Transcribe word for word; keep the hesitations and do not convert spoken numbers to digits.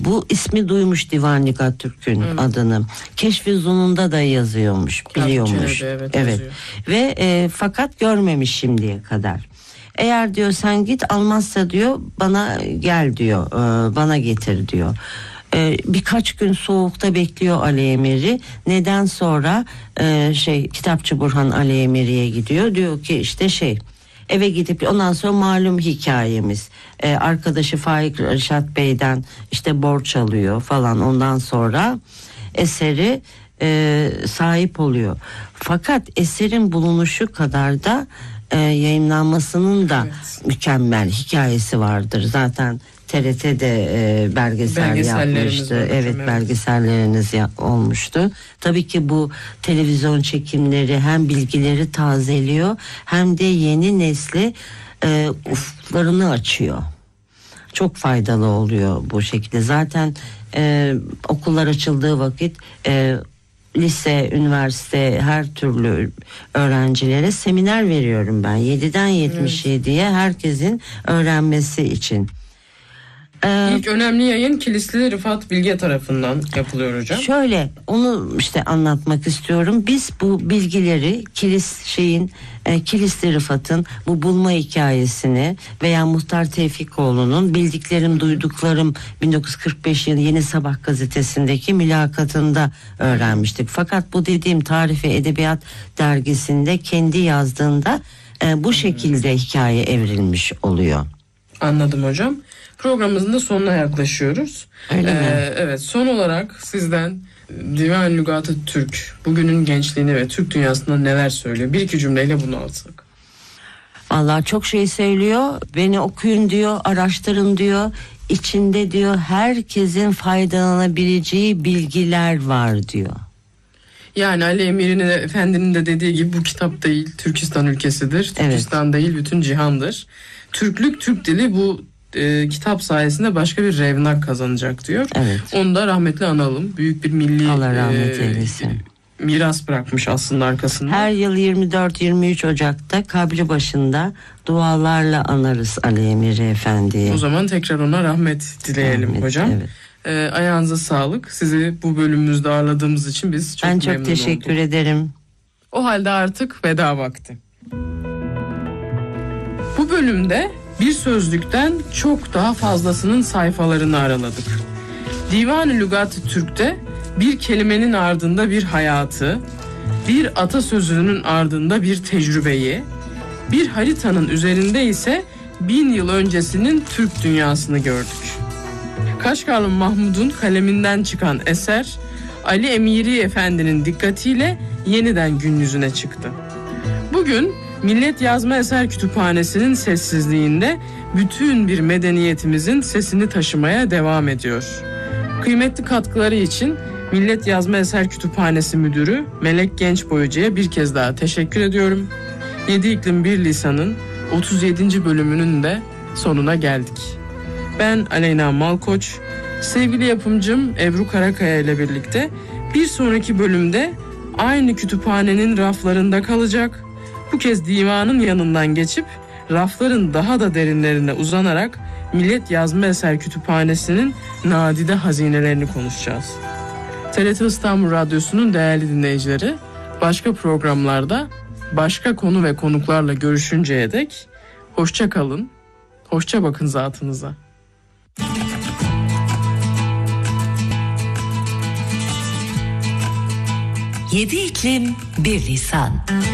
bu ismi duymuş Divan Lügat Türk'ün evet. adını. Keşf-i Zunun'da da yazıyormuş, biliyormuş. Evet, evet. Ve e, fakat görmemiş şimdiye kadar. Eğer diyor sen git, almazsa diyor bana gel diyor, e, bana getir diyor. E, birkaç gün soğukta bekliyor Ali Emiri. Neden sonra e, şey Kitapçı Burhan Ali Emiri'ye gidiyor. Diyor ki işte şey eve gidip ondan sonra malum hikayemiz. E, arkadaşı Faik Reşat Bey'den işte borç alıyor falan. Ondan sonra eseri e, sahip oluyor. Fakat eserin bulunuşu kadar da e, yayınlanmasının da evet. mükemmel hikayesi vardır. Zaten T R T'de e, belgesel yapmıştı. Evet, evet, belgeselleriniz ya, olmuştu. Tabii ki bu televizyon çekimleri hem bilgileri tazeliyor hem de yeni nesli e, ufuklarını açıyor. Çok faydalı oluyor bu şekilde. Zaten e, okullar açıldığı vakit e, lise, üniversite her türlü öğrencilere seminer veriyorum ben. yediden yetmiş yediye herkesin öğrenmesi için. İlk önemli yayın Kilisli Rıfat Bilge tarafından yapılıyor hocam. Şöyle onu işte anlatmak istiyorum. Biz bu bilgileri Kilis şeyin e, Kilisli Rıfat'ın bu bulma hikayesini veya Muhtar Tevfikoğlu'nun bildiklerim duyduklarım bin dokuz yüz kırk beş yılı Yeni Sabah gazetesindeki mülakatında öğrenmiştik. Fakat bu dediğim Tarife Edebiyat dergisinde kendi yazdığında e, bu şekilde hikaye evrilmiş oluyor. Anladım hocam. Programımızın da sonuna yaklaşıyoruz. Öyle ee, mi? Evet, son olarak sizden Divan Lügat-ı Türk bugünün gençliğini ve Türk dünyasında neler söylüyor? Bir iki cümleyle bunu alsak. Vallahi çok şey söylüyor. Beni okuyun diyor, araştırın diyor. İçinde diyor herkesin faydalanabileceği bilgiler var diyor. Yani Ali Emir'in Efendi'nin de dediği gibi bu kitap değil Türkistan ülkesidir. Evet. Türkistan değil bütün cihandır. Türklük, Türk dili bu e, kitap sayesinde başka bir revnak kazanacak diyor. Evet. Onu da rahmetli analım. Büyük bir milli Allah rahmet eylesin. E, miras bırakmış aslında arkasında. Her yıl yirmi dört yirmi üç Ocak'ta kabri başında dualarla anarız Ali Emir Efendi'yi. O zaman tekrar ona rahmet dileyelim rahmet, hocam. Evet. E, ayağınıza sağlık. Sizi bu bölümümüzde ağırladığımız için biz çok memnun olduk. Ben çok teşekkür olduk. ederim. O halde artık veda vakti. Bu bölümde bir sözlükten çok daha fazlasının sayfalarını araladık. Divan-ı Lügat-ı Türk'te bir kelimenin ardında bir hayatı, bir atasözünün ardında bir tecrübeyi, bir haritanın üzerinde ise bin yıl öncesinin Türk dünyasını gördük. Kaşgarlı Mahmud'un kaleminden çıkan eser, Ali Emiri Efendi'nin dikkatiyle yeniden gün yüzüne çıktı. Bugün Millet Yazma Eser Kütüphanesi'nin sessizliğinde bütün bir medeniyetimizin sesini taşımaya devam ediyor. Kıymetli katkıları için Millet Yazma Eser Kütüphanesi Müdürü Melek Gençboyacı'ya bir kez daha teşekkür ediyorum. Yedi İklim Bir Lisan'ın otuz yedinci bölümünün de sonuna geldik. Ben Aleyna Malkoç, sevgili yapımcım Ebru Karakaya ile birlikte bir sonraki bölümde aynı kütüphanenin raflarında kalacak, bu kez divanın yanından geçip rafların daha da derinlerine uzanarak Millet Yazma Eser Kütüphanesi'nin nadide hazinelerini konuşacağız. T R T İstanbul Radyosu'nun değerli dinleyicileri, başka programlarda başka konu ve konuklarla görüşünceye dek hoşça kalın, hoşça bakın zatınıza. Yedi iklim bir lisan.